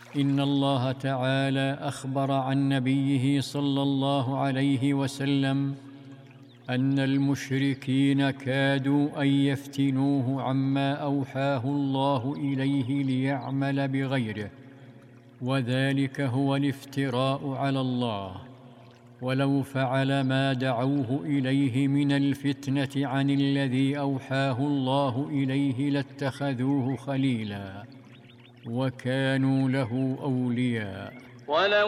إن الله تعالى أخبر عن نبيه صلى الله عليه وسلم أن المشركين كادوا أن يفتنوه عما أوحاه الله إليه ليعمل بغيره، وذلك هو الافتراء على الله. ولو فعل ما دعوه إليه من الفتنة عن الذي أوحاه الله إليه لاتخذوه خليلا وكانوا له أولياء.